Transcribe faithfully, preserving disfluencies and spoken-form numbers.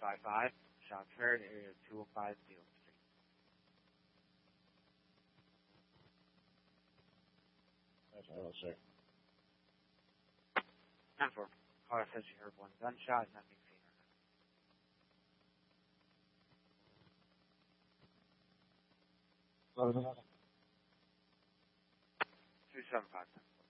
five five. Shots heard, area two oh five Field Street. That's all I'll say. ten four. Caller says she heard one gunshot, nothing seen or heard. two seven five.